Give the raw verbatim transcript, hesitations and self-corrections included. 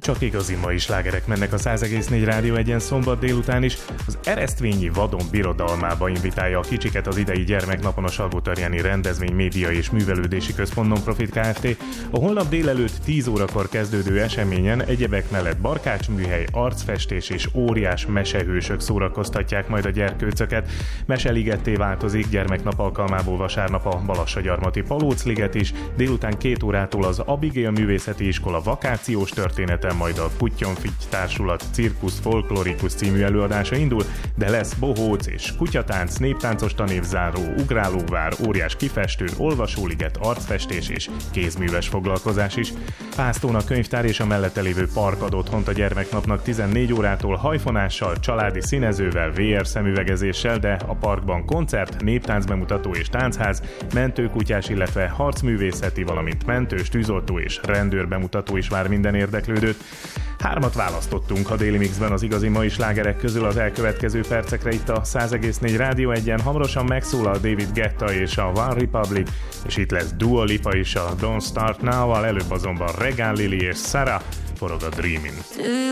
Csak igazi mai slágerek mennek a száz egész négy Rádió egyen szombat délután is. Az Eresztvényi Vadon birodalmába invitálja a kicsiket az idei gyermeknapon a Salgótarjáni Rendezvény Média és Művelődési Központ Non-Profit Kft. A holnap délelőtt tíz órakor kezdődő eseményen egyebek mellett barkácsműhely, arcfestés és óriás mesehősök szórakoztatják majd a gyerkőcöket. Meseligetté változik gyermeknap alkalmából vasárnap a Balassagyarmati Palócliget is, délután két órától az Abigail Művészeti Iskola vakációs története, majd a Putyonfitty Társulat Cirkusz Folklorikus című előadása indul, de lesz bohóc és kutyatánc, néptáncos tanévzáró, ugrálóvár, óriás kifestő, olvasóliget, arcfestés és kézműves foglalkozás is. Pásztón a könyvtár és a mellette lévő park ad otthont a gyermeknapnak tizennégy órától hajfonással, családi színezővel, vé er szemüvegezéssel, de a parkban koncert, néptáncbemutató és táncház, mentőkutyás, illetve harcművészeti, valamint mentős, tűzoltó és rendőr bemutató is vár minden érdeklődőt. Hármat választottunk a Daily Mixben az igazi mai slágerek közül az elkövetkező percekre itt a száz egész négy Rádió egyen. Hamarosan megszólal David Guetta és a One Republic, és itt lesz Dua Lipa is a Don't Start Now-val, előbb azonban Regan Lily és Sarah forog a Dreamin'.